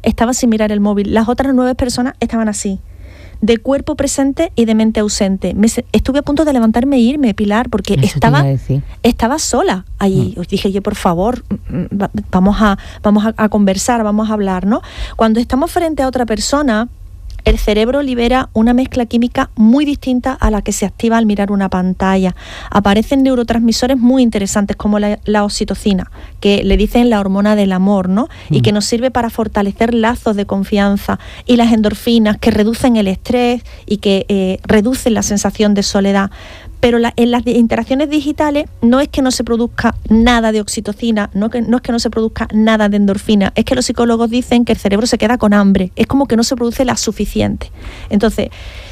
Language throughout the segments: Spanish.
estaba sin mirar el móvil. Las otras 9 personas estaban así, de cuerpo presente y de mente ausente. Estuve a punto de levantarme e irme, Pilar, porque estaba sola allí. Os dije yo, por favor, vamos a conversar, vamos a hablar, ¿no? Cuando estamos frente a otra persona, el cerebro libera una mezcla química muy distinta a la que se activa al mirar una pantalla. Aparecen neurotransmisores muy interesantes como la oxitocina, que le dicen la hormona del amor, ¿no? Y que nos sirve para fortalecer lazos de confianza. Y las endorfinas, que reducen el estrés y que reducen la sensación de soledad. Pero en las interacciones digitales no es que no se produzca nada de oxitocina, no es que no se produzca nada de endorfina, es que los psicólogos dicen que el cerebro se queda con hambre, es como que no se produce la suficiente. Entonces,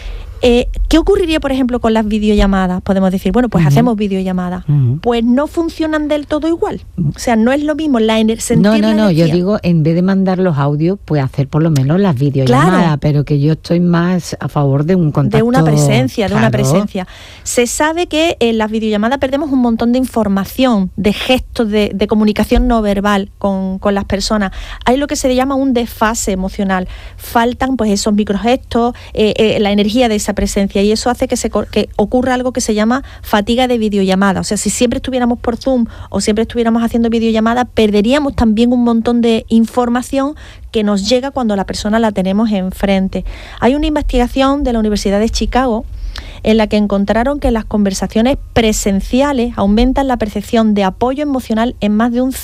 ¿qué ocurriría, por ejemplo, con las videollamadas? Podemos decir, bueno, pues hacemos videollamadas. Pues no funcionan del todo igual. O sea, no es lo mismo sentir la energía. Yo digo, en vez de mandar los audios, pues hacer por lo menos las videollamadas, claro, pero que yo estoy más a favor de un contacto. De una presencia, claro, de una presencia. Se sabe que en las videollamadas perdemos un montón de información, de gestos, de comunicación no verbal con las personas. Hay lo que se llama un desfase emocional. Faltan pues esos microgestos, la energía de esa presencia, y eso hace que ocurra algo que se llama fatiga de videollamada. O sea, si siempre estuviéramos por Zoom o siempre estuviéramos haciendo videollamada, perderíamos también un montón de información que nos llega cuando la persona la tenemos enfrente. Hay una investigación de la Universidad de Chicago en la que encontraron que las conversaciones presenciales aumentan la percepción de apoyo emocional en más de un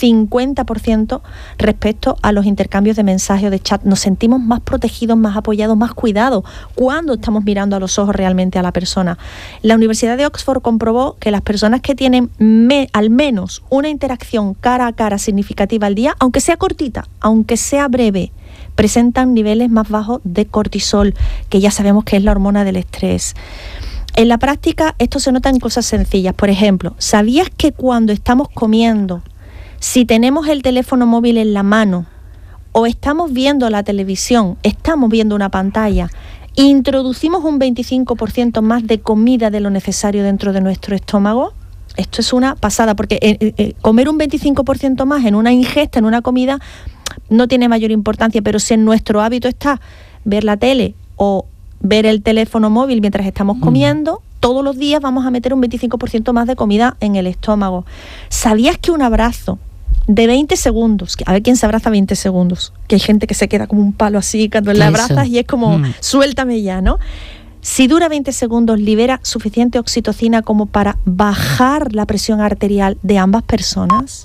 50% respecto a los intercambios de mensajes o de chat. Nos sentimos más protegidos, más apoyados, más cuidados cuando estamos mirando a los ojos realmente a la persona. La Universidad de Oxford comprobó que las personas que tienen al menos una interacción cara a cara significativa al día, aunque sea cortita, aunque sea breve, presentan niveles más bajos de cortisol, que ya sabemos que es la hormona del estrés. En la práctica esto se nota en cosas sencillas. Por ejemplo, ¿sabías que cuando estamos comiendo, si tenemos el teléfono móvil en la mano o estamos viendo la televisión, estamos viendo una pantalla, introducimos un 25% más de comida de lo necesario dentro de nuestro estómago? Esto es una pasada, porque comer un 25% más en una ingesta, en una comida, no tiene mayor importancia, pero si en nuestro hábito está ver la tele o ver el teléfono móvil mientras estamos comiendo, todos los días vamos a meter un 25% más de comida en el estómago. ¿Sabías que un abrazo de 20 segundos, a ver quién se abraza 20 segundos, que hay gente que se queda como un palo así cuando le abrazas y es como, suéltame ya, ¿no? Si dura 20 segundos, libera suficiente oxitocina como para bajar la presión arterial de ambas personas.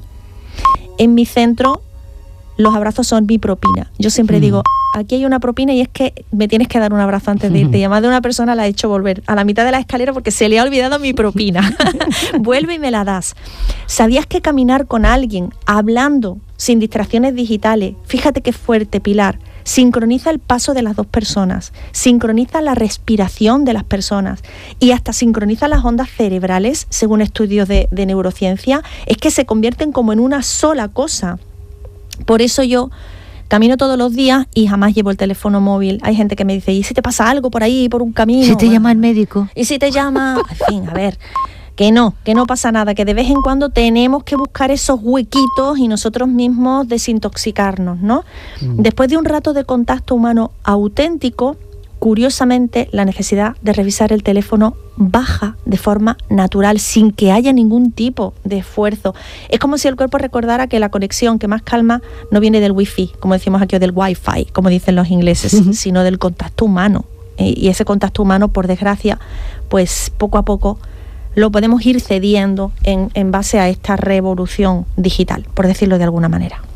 En mi centro, los abrazos son mi propina. Yo siempre digo, aquí hay una propina y es que me tienes que dar un abrazo antes de irte. Y además de una persona la he hecho volver a la mitad de la escalera porque se le ha olvidado mi propina. Vuelve y me la das. ¿Sabías que caminar con alguien, hablando, sin distracciones digitales, fíjate qué fuerte, Pilar, sincroniza el paso de las dos personas, sincroniza la respiración de las personas y hasta sincroniza las ondas cerebrales, según estudios de neurociencia? Es que se convierten como en una sola cosa. Por eso yo camino todos los días y jamás llevo el teléfono móvil. Hay gente que me dice, ¿y si te pasa algo por ahí, por un camino? ¿Si te llama el médico? ¿Y si te llama? En fin, a ver, que no pasa nada, que de vez en cuando tenemos que buscar esos huequitos y nosotros mismos desintoxicarnos, ¿no? Después de un rato de contacto humano auténtico, curiosamente, la necesidad de revisar el teléfono baja de forma natural, sin que haya ningún tipo de esfuerzo. Es como si el cuerpo recordara que la conexión que más calma no viene del wifi, como decimos aquí, o del wifi, como dicen los ingleses, sino del contacto humano. Y ese contacto humano, por desgracia, pues poco a poco lo podemos ir cediendo en base a esta revolución digital, por decirlo de alguna manera.